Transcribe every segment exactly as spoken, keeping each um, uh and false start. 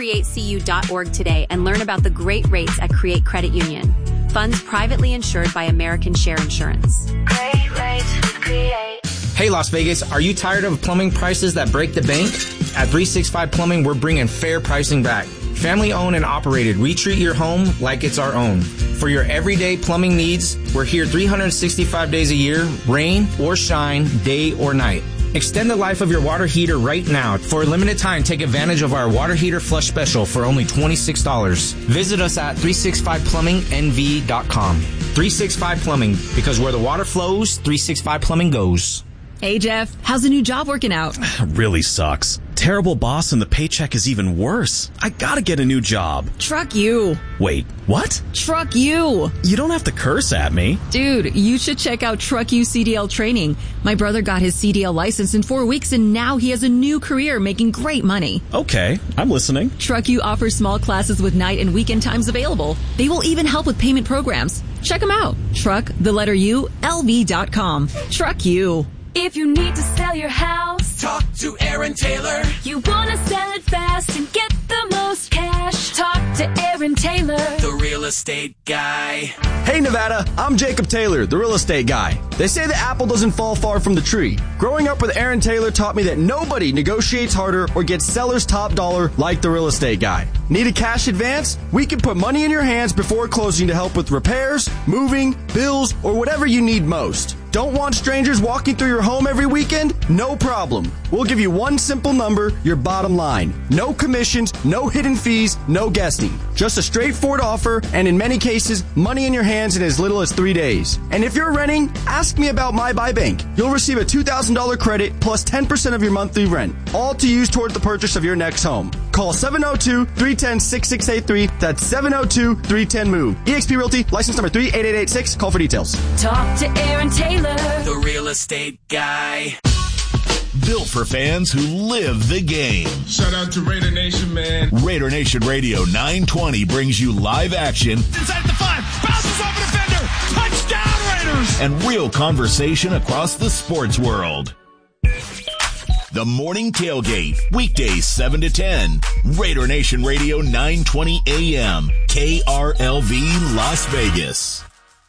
create c u dot org today and learn about the great rates at Create Credit Union. Funds privately insured by American Share Insurance. Great rates with Create. Hey Las Vegas, are you tired of plumbing prices that break the bank? At three sixty-five Plumbing, we're bringing fair pricing back. Family owned and operated, we treat your home like it's our own. For your everyday plumbing needs, we're here three hundred sixty-five days a year, rain or shine, day or night. Extend the life of your water heater right now. For a limited time, take advantage of our water heater flush special for only twenty-six dollars. Visit us at three sixty-five plumbing n v dot com. three sixty-five Plumbing, because where the water flows, three sixty-five Plumbing goes. Hey, Jeff, how's the new job working out? Really sucks. Terrible boss and the paycheck is even worse. I gotta get a new job. Truck you. Wait, what? Truck you. You don't have to curse at me. Dude, you should check out Truck You C D L training. My brother got his C D L license in four weeks and now he has a new career making great money. Okay, I'm listening. Truck You offers small classes with night and weekend times available. They will even help with payment programs. Check them out. Truck, the letter U, L V dot com. Truck You. If you need to sell your house, talk to Aaron Taylor. You want to sell it fast and get the most cash, talk to Aaron Taylor, the real estate guy. Hey Nevada, I'm Jacob Taylor, the real estate guy. They say the apple doesn't fall far from the tree. Growing up with Aaron Taylor taught me that nobody negotiates harder or gets seller's top dollar like the real estate guy. Need a cash advance? We can put money in your hands before closing to help with repairs, moving, bills, or whatever you need most. Don't want strangers walking through your home every weekend? No problem. We'll give you one simple number, your bottom line. No commissions, no hidden fees, no guessing. Just a straightforward offer, and in many cases, money in your hands in as little as three days. And if you're renting, ask me about My Buy Bank. You'll receive a two thousand dollars credit plus ten percent of your monthly rent, all to use toward the purchase of your next home. Call seven oh two, three one oh, six six eight three. That's seven oh two, three one oh, MOVE. eXp Realty, license number three eight eight eight six. Call for details. Talk to Aaron Taylor, the real estate guy. Built for fans who live the game. Shout out to Raider Nation, man. Raider Nation Radio nine twenty brings you live action. Inside the five, bounces off a defender, touchdown Raiders! And real conversation across the sports world. The Morning Tailgate, weekdays seven to ten. Raider Nation Radio nine twenty A M, K R L V Las Vegas.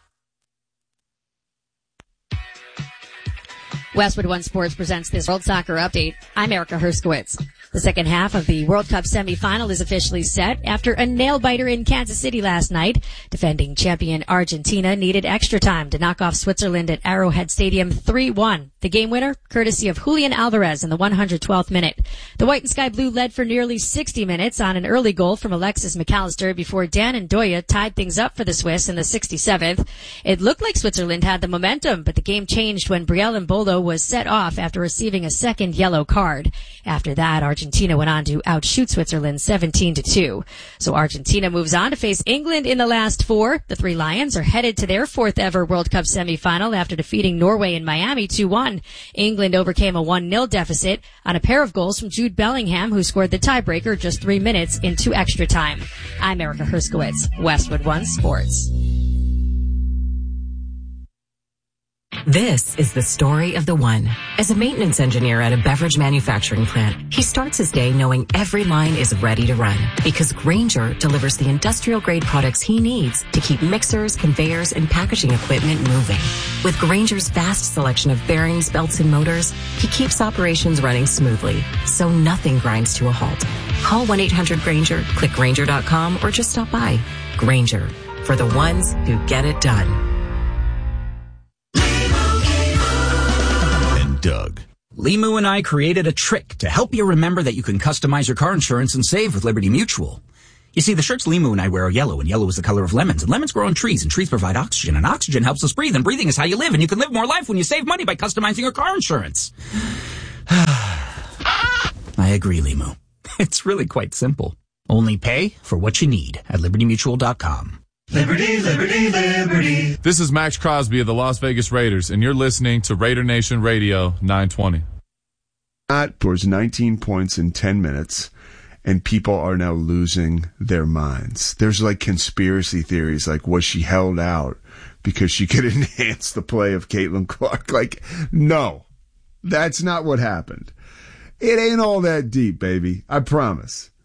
Westwood One Sports presents this World Soccer Update. I'm Erica Herskowitz. The second half of the World Cup semifinal is officially set after a nail-biter in Kansas City last night. Defending champion Argentina needed extra time to knock off Switzerland at Arrowhead Stadium three one. The game winner, courtesy of Julian Alvarez in the one hundred twelfth minute. The White and Sky Blue led for nearly sixty minutes on an early goal from Alexis McAllister before Dan Ndoye tied things up for the Swiss in the sixty-seventh. It looked like Switzerland had the momentum, but the game changed when Brielle Mbolo was set off after receiving a second yellow card. After that, Argentina went on to outshoot Switzerland seventeen to two. So Argentina moves on to face England in the last four. The Three Lions are headed to their fourth ever World Cup semifinal after defeating Norway in Miami two one. England overcame a one nil deficit on a pair of goals from Jude Bellingham, who scored the tiebreaker just three minutes into extra time. I'm Erica Herskowitz, Westwood One Sports. This is the story of the one. As a maintenance engineer at a beverage manufacturing plant, he starts his day knowing every line is ready to run because Grainger delivers the industrial-grade products he needs to keep mixers, conveyors, and packaging equipment moving. With Grainger's vast selection of bearings, belts, and motors, he keeps operations running smoothly, so nothing grinds to a halt. Call one eight hundred Grainger, click Grainger dot com, or just stop by. Grainger, for the ones who get it done. Doug. Limu and I created a trick to help you remember that you can customize your car insurance and save with Liberty Mutual. You see, the shirts Limu and I wear are yellow, and yellow is the color of lemons, and lemons grow on trees, and trees provide oxygen, and oxygen helps us breathe, and breathing is how you live, and you can live more life when you save money by customizing your car insurance. I agree, Limu. It's really quite simple. Only pay for what you need at liberty mutual dot com. Liberty, liberty, liberty. This is Max Crosby of the Las Vegas Raiders, and you're listening to Raider Nation Radio nine twenty. Towards nineteen points in ten minutes, and people are now losing their minds. There's like conspiracy theories, like was she held out because she could enhance the play of Caitlin Clark? Like, no, that's not what happened. It ain't all that deep, baby. I promise.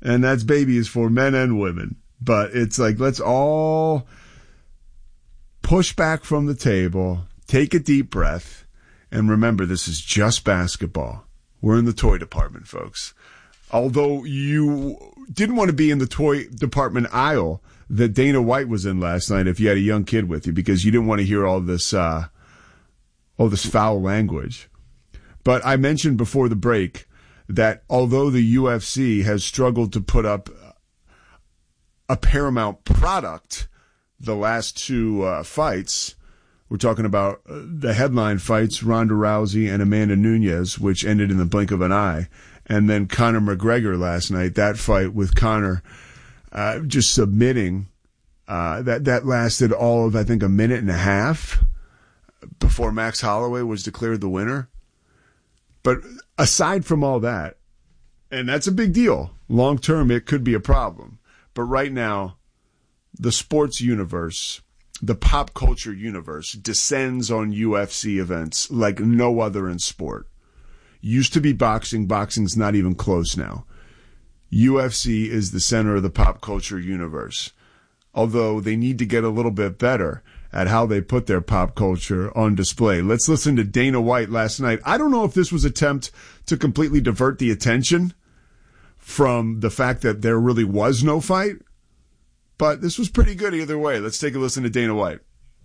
And that's baby is for men and women. But it's like, let's all push back from the table, take a deep breath, and remember, this is just basketball. We're in the toy department, folks. Although you didn't want to be in the toy department aisle that Dana White was in last night if you had a young kid with you, because you didn't want to hear all this, uh, all this foul language. But I mentioned before the break that although the U F C has struggled to put up a Paramount product the last two uh, fights, we're talking about uh, the headline fights, Ronda Rousey and Amanda Nunes, which ended in the blink of an eye, and then Conor McGregor last night, that fight with Conor uh, just submitting, uh, that, that lasted all of, I think, a minute and a half before Max Holloway was declared the winner. But aside from all that, and that's a big deal, long term it could be a problem. But right now, the sports universe, the pop culture universe, descends on U F C events like no other in sport. Used to be boxing. Boxing's not even close now. U F C is the center of the pop culture universe. Although they need to get a little bit better at how they put their pop culture on display. Let's listen to Dana White last night. I don't know if this was an attempt to completely divert the attention from the fact that there really was no fight, but this was pretty good either way. Let's take a listen to Dana White.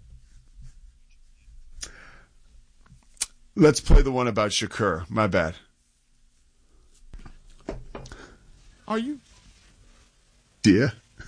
Let's play the one about Shakur. My bad. Are you? Yeah.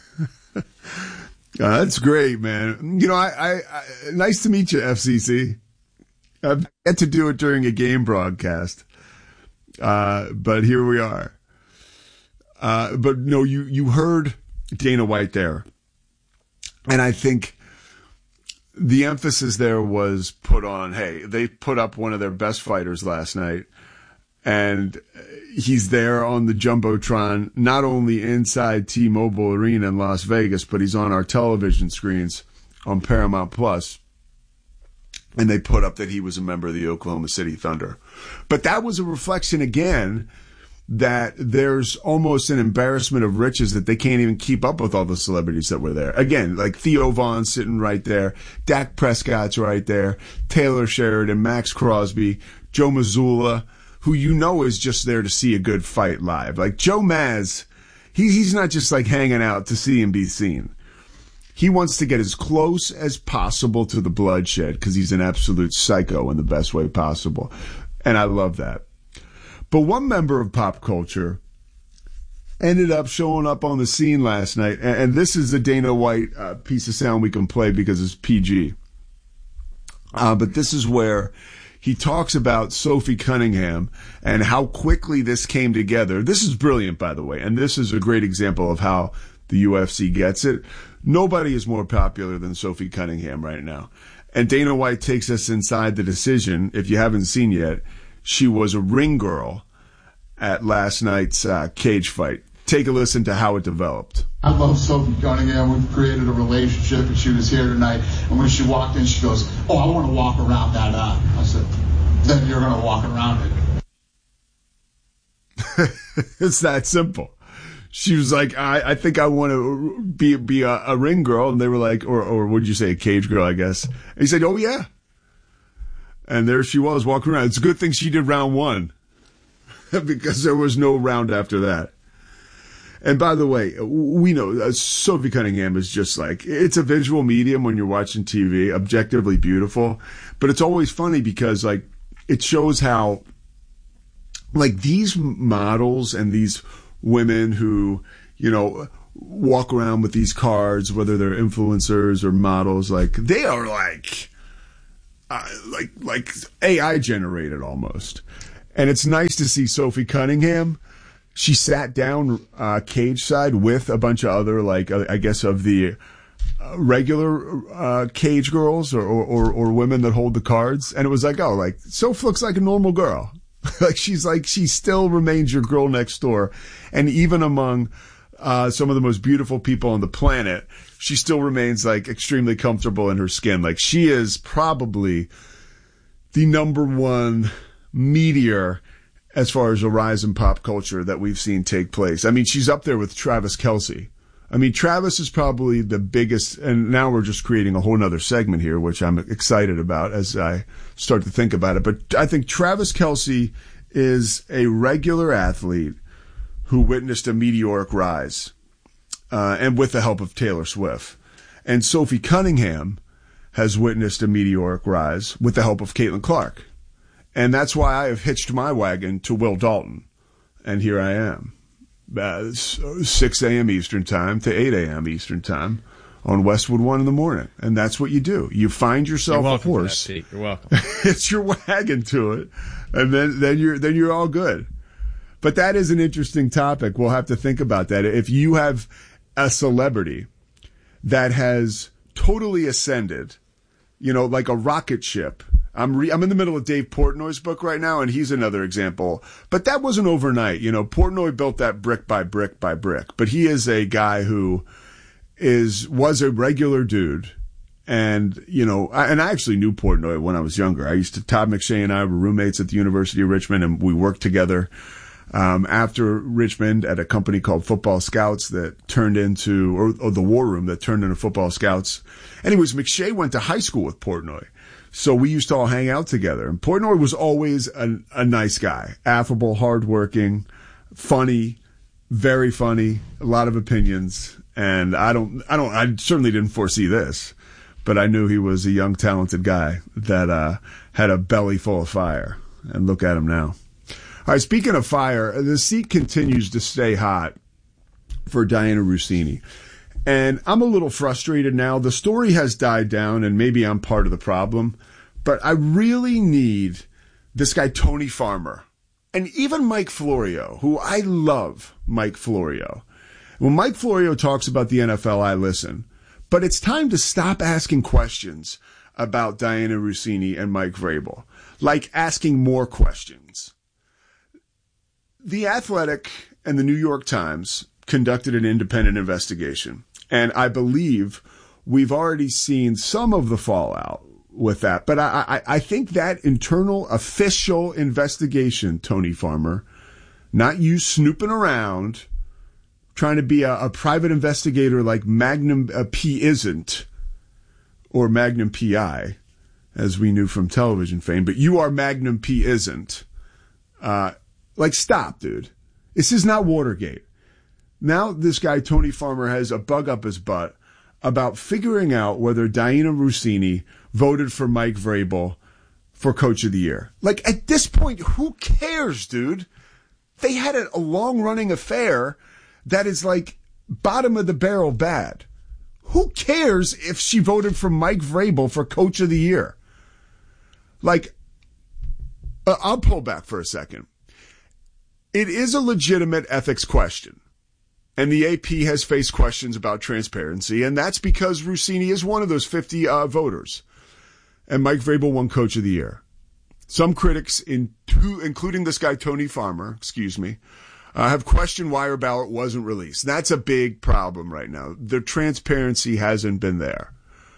Uh, that's great, man. You know, I, I, I nice to meet you, F C C. I've yet to do it during a game broadcast, uh, but here we are. Uh, but no, you you heard Dana White there, and I think the emphasis there was put on, hey, they put up one of their best fighters last night, and he's there on the Jumbotron, not only inside T-Mobile Arena in Las Vegas, but he's on our television screens on Paramount Plus. And they put up that he was a member of the Oklahoma City Thunder. But that was a reflection, again, that there's almost an embarrassment of riches that they can't even keep up with all the celebrities that were there. Again, like Theo Vaughn sitting right there, Dak Prescott's right there, Taylor Sheridan, Max Crosby, Joe Mazzulla, who you know is just there to see a good fight live. Like Joe Maz, he, he's not just like hanging out to see and be seen. He wants to get as close as possible to the bloodshed because he's an absolute psycho in the best way possible. And I love that. But one member of pop culture ended up showing up on the scene last night. And, and this is a Dana White uh, piece of sound we can play because it's P G. Uh, but this is where he talks about Sophie Cunningham and how quickly this came together. This is brilliant, by the way, and this is a great example of how the U F C gets it. Nobody is more popular than Sophie Cunningham right now. And Dana White takes us inside the decision. If you haven't seen yet, she was a ring girl at last night's uh, cage fight. Take a listen to how it developed. I love Sophie Cunningham. We've created a relationship, and she was here tonight. And when she walked in, she goes, "Oh, I want to walk around that." Uh. I said, "Then you're going to walk around it." It's that simple. She was like, I, I think I want to be be a, a ring girl. And they were like, or or would you say a cage girl, I guess. And he said, "Oh, yeah." And there she was walking around. It's a good thing she did round one because there was no round after that. And by the way, we know uh, Sophie Cunningham is just like, it's a visual medium when you're watching T V, objectively beautiful. But it's always funny because, like, it shows how, like, these models and these women who, you know, walk around with these cards, whether they're influencers or models, like, they are like, uh, like, like A I generated almost. And it's nice to see Sophie Cunningham. She sat down uh, cage side with a bunch of other, like, uh, I guess, of the uh, regular uh, cage girls or, or, or women that hold the cards. And it was like, oh, like, Soph looks like a normal girl. Like, she's like, she still remains your girl next door. And even among uh, some of the most beautiful people on the planet, she still remains, like, extremely comfortable in her skin. Like, she is probably the number one meteor as far as a rise in pop culture that we've seen take place. I mean, she's up there with Travis Kelce. I mean, Travis is probably the biggest, and now we're just creating a whole nother segment here, which I'm excited about as I start to think about it. But I think Travis Kelce is a regular athlete who witnessed a meteoric rise, uh, and with the help of Taylor Swift. And Sophie Cunningham has witnessed a meteoric rise with the help of Caitlin Clark. And that's why I have hitched my wagon to Will Dalton. And here I am. Uh, six a.m. Eastern time to eight a.m. Eastern time on Westwood One in the morning. And that's what you do. You find yourself a horse. That, you're welcome. It's your wagon to it. And then, then you're, then you're all good. But that is an interesting topic. We'll have to think about that. If you have a celebrity that has totally ascended, you know, like a rocket ship. I'm re- I'm in the middle of Dave Portnoy's book right now, and he's another example. But that wasn't overnight. You know, Portnoy built that brick by brick by brick. But he is a guy who is was a regular dude. And, you know, I, and I actually knew Portnoy when I was younger. I used to, Todd McShay and I were roommates at the University of Richmond, and we worked together um, after Richmond at a company called Football Scouts that turned into, or, or the War Room that turned into Football Scouts. Anyways, McShay went to high school with Portnoy. So we used to all hang out together. And Portnoy was always a, a nice guy, affable, hardworking, funny, very funny, a lot of opinions. And I don't, I don't, I certainly didn't foresee this, but I knew he was a young, talented guy that uh, had a belly full of fire. And look at him now. All right, speaking of fire, the seat continues to stay hot for Dianna Russini. And I'm a little frustrated now. The story has died down, and maybe I'm part of the problem. But I really need this guy, Tony Farmer, and even Mike Florio, who I love Mike Florio. When Mike Florio talks about the N F L, I listen. But it's time to stop asking questions about Dianna Russini and Mike Vrabel, like asking more questions. The Athletic and the New York Times conducted an independent investigation. And I believe we've already seen some of the fallout with that. But I, I, I think that internal official investigation, Tony Farmer, not you snooping around, trying to be a, a private investigator like Magnum uh, P isn't, or Magnum P I, as we knew from television fame, but you are Magnum P isn't. Uh, like, stop, dude. This is not Watergate. Now this guy, Tony Farmer, has a bug up his butt about figuring out whether Dianna Russini voted for Mike Vrabel for Coach of the Year. Like, at this point, who cares, dude? They had a long-running affair that is, like, bottom of the barrel bad. Who cares if she voted for Mike Vrabel for Coach of the Year? Like, uh, I'll pull back for a second. It is a legitimate ethics question. And the A P has faced questions about transparency, and that's because Russini is one of those fifty uh, voters. And Mike Vrabel won Coach of the Year. Some critics, in two, including this guy Tony Farmer, excuse me, uh, have questioned why her ballot wasn't released. That's a big problem right now. The transparency hasn't been there.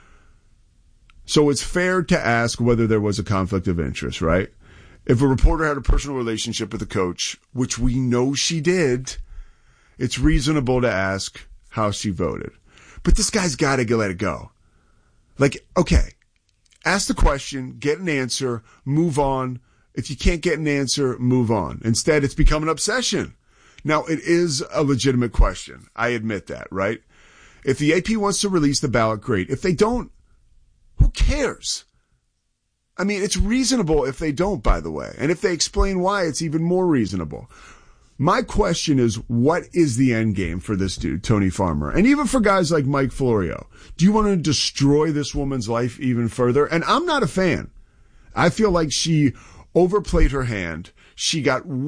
So it's fair to ask whether there was a conflict of interest, right? If a reporter had a personal relationship with a coach, which we know she did, it's reasonable to ask how she voted. But this guy's got to let it go. Like, okay, ask the question, get an answer, move on. If you can't get an answer, move on. Instead, it's become an obsession. Now, it is a legitimate question. I admit that, right? If the A P wants to release the ballot, great. If they don't, who cares? I mean, it's reasonable if they don't, by the way. And if they explain why, it's even more reasonable. My question is, what is the end game for this dude, Tony Farmer? And even for guys like Mike Florio. Do you want to destroy this woman's life even further? And I'm not a fan. I feel like she overplayed her hand. She got